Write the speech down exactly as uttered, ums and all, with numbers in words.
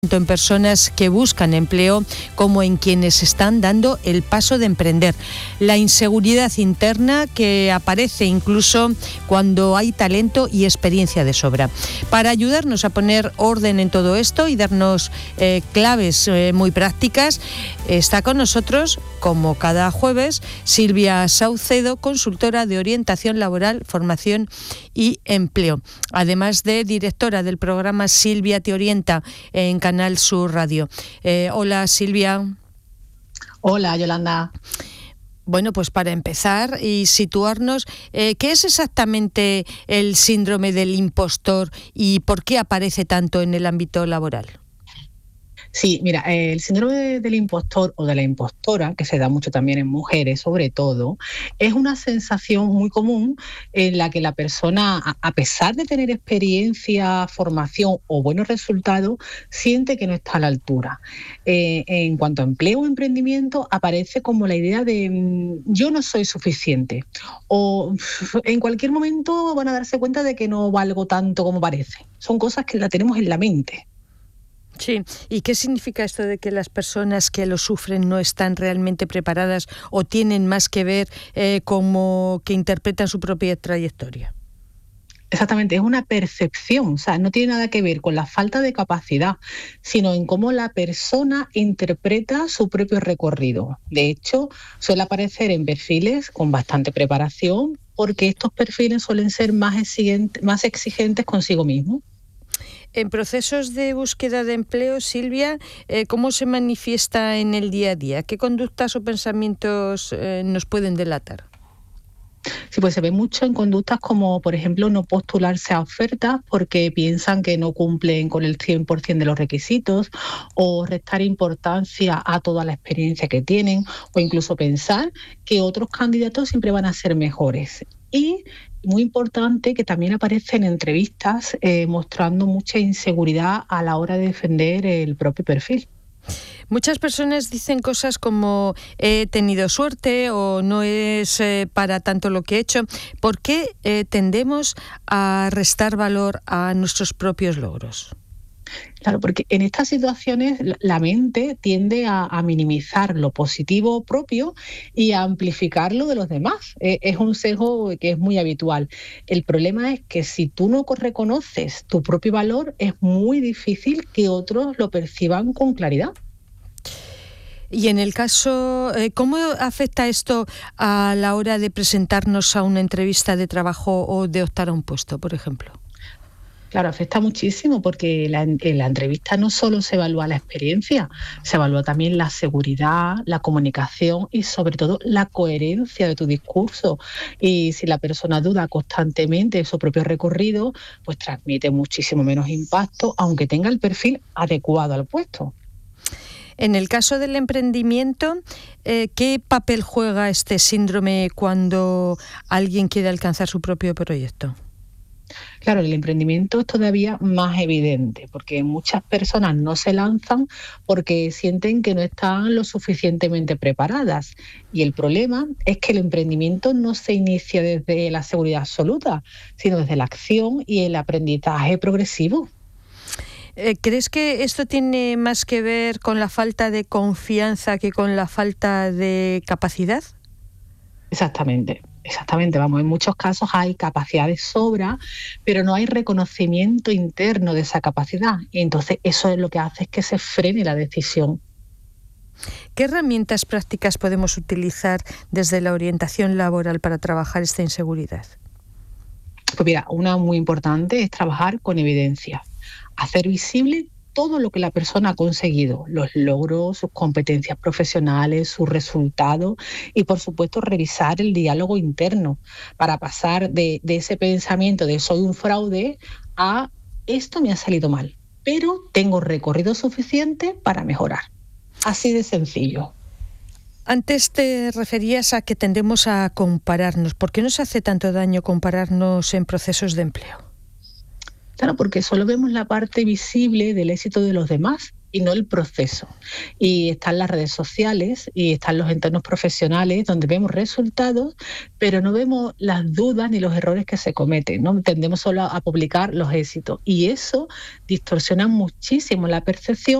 tanto en personas que buscan empleo como en quienes están dando el paso de emprender. La inseguridad interna que aparece incluso cuando hay talento y experiencia de sobra. Para ayudarnos a poner orden en todo esto y darnos eh, claves eh, muy prácticas, está con nosotros, como cada jueves, Silvia Saucedo, consultora de orientación laboral, formación y empleo. Además de directora del programa Silvia Te Orienta en Canal Sur Radio. Eh, hola, Silvia. Hola, Yolanda. Bueno, pues para empezar y situarnos, eh, ¿qué es exactamente el síndrome del impostor y por qué aparece tanto en el ámbito laboral? Sí, mira, el síndrome del impostor o de la impostora, que se da mucho también en mujeres sobre todo, es una sensación muy común en la que la persona, a pesar de tener experiencia, formación o buenos resultados, siente que no está a la altura. Eh, en cuanto a empleo o emprendimiento, aparece como la idea de yo no soy suficiente, o en cualquier momento van a darse cuenta de que no valgo tanto como parece. Son cosas que la tenemos en la mente. Sí, ¿y qué significa esto de que las personas que lo sufren no están realmente preparadas o tienen más que ver eh, como que interpretan su propia trayectoria? Exactamente, es una percepción, o sea, no tiene nada que ver con la falta de capacidad, sino en cómo la persona interpreta su propio recorrido. De hecho, suele aparecer en perfiles con bastante preparación, porque estos perfiles suelen ser más exigentes, más exigentes consigo mismos. En procesos de búsqueda de empleo, Silvia, eh, ¿cómo se manifiesta en el día a día? ¿Qué conductas o pensamientos eh, nos pueden delatar? Sí, pues se ve mucho en conductas como, por ejemplo, no postularse a ofertas porque piensan que no cumplen con el cien por ciento de los requisitos, o restar importancia a toda la experiencia que tienen, o incluso pensar que otros candidatos siempre van a ser mejores. Y muy importante que también aparece en entrevistas eh, mostrando mucha inseguridad a la hora de defender el propio perfil. Muchas personas dicen cosas como he tenido suerte o no es eh, para tanto lo que he hecho. ¿Por qué eh, tendemos a restar valor a nuestros propios logros? Claro, porque en estas situaciones la mente tiende a, a minimizar lo positivo propio y a amplificar lo de los demás. Eh, es un sesgo que es muy habitual. El problema es que si tú no reconoces tu propio valor, es muy difícil que otros lo perciban con claridad. Y en el caso, eh, ¿cómo afecta esto a la hora de presentarnos a una entrevista de trabajo o de optar a un puesto, por ejemplo? Claro, afecta muchísimo porque la, en la entrevista no solo se evalúa la experiencia, se evalúa también la seguridad, la comunicación y sobre todo la coherencia de tu discurso. Y si la persona duda constantemente de su propio recorrido, pues transmite muchísimo menos impacto, aunque tenga el perfil adecuado al puesto. En el caso del emprendimiento, eh, ¿qué papel juega este síndrome cuando alguien quiere alcanzar su propio proyecto? Claro, el emprendimiento es todavía más evidente porque muchas personas no se lanzan porque sienten que no están lo suficientemente preparadas. Y el problema es que el emprendimiento no se inicia desde la seguridad absoluta, sino desde la acción y el aprendizaje progresivo. ¿Crees que esto tiene más que ver con la falta de confianza que con la falta de capacidad? Exactamente. Exactamente, vamos, en muchos casos hay capacidad de sobra, pero no hay reconocimiento interno de esa capacidad. Y entonces eso es lo que hace es que se frene la decisión. ¿Qué herramientas prácticas podemos utilizar desde la orientación laboral para trabajar esta inseguridad? Pues mira, una muy importante es trabajar con evidencia, hacer visible todo lo que la persona ha conseguido, los logros, sus competencias profesionales, sus resultados y, por supuesto, revisar el diálogo interno para pasar de, de ese pensamiento de soy un fraude a esto me ha salido mal, pero tengo recorrido suficiente para mejorar. Así de sencillo. Antes te referías a que tendemos a compararnos. ¿Por qué nos hace tanto daño compararnos en procesos de empleo? Claro, porque solo vemos la parte visible del éxito de los demás y no el proceso. Y están las redes sociales y están los entornos profesionales donde vemos resultados, pero no vemos las dudas ni los errores que se cometen, ¿no? Tendemos solo a publicar los éxitos y eso distorsiona muchísimo la percepción